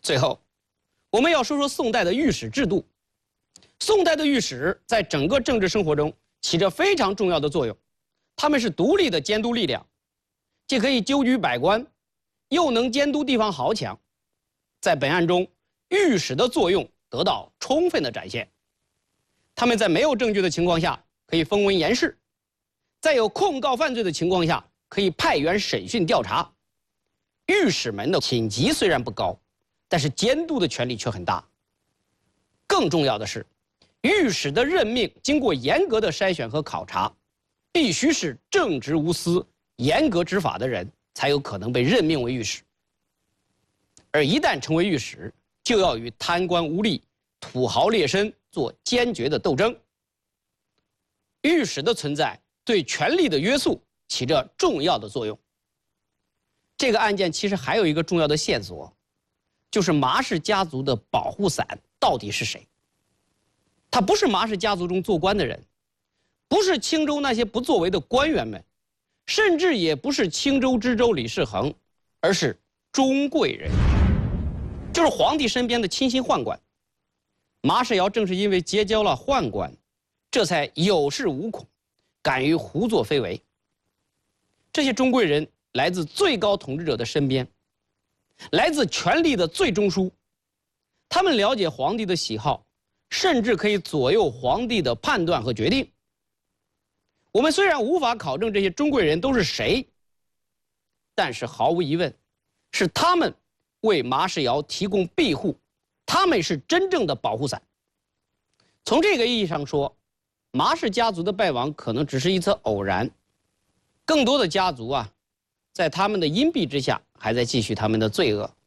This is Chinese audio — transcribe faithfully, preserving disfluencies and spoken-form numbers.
最后，我们要说说宋代的御史制度。宋代的御史在整个政治生活中起着非常重要的作用，他们是独立的监督力量，既可以纠举百官，又能监督地方豪强。在本案中，御史的作用得到充分的展现。他们在没有证据的情况下可以封文言事，在有控告犯罪的情况下可以派员审讯调查。御史们的品级虽然不高，但是监督的权力却很大。更重要的是，御史的任命经过严格的筛选和考察，必须是正直无私、严格执法的人才有可能被任命为御史。而一旦成为御史，就要与贪官污吏、土豪劣绅做坚决的斗争。御史的存在对权力的约束起着重要的作用。这个案件其实还有一个重要的线索，就是麻氏家族的保护伞到底是谁？他不是麻氏家族中做官的人，不是青州那些不作为的官员们，甚至也不是青州知州李世恒，而是钟贵人，就是皇帝身边的亲信宦官。麻氏尧正是因为结交了宦官，这才有恃无恐，敢于胡作非为。这些钟贵人来自最高统治者的身边，来自权力的最中枢，他们了解皇帝的喜好，甚至可以左右皇帝的判断和决定。我们虽然无法考证这些钟贵人都是谁，但是毫无疑问，是他们为麻氏尧提供庇护，他们是真正的保护伞。从这个意义上说，麻氏家族的败亡可能只是一次偶然，更多的家族啊，在他们的荫庇之下，还在继续他们的罪恶。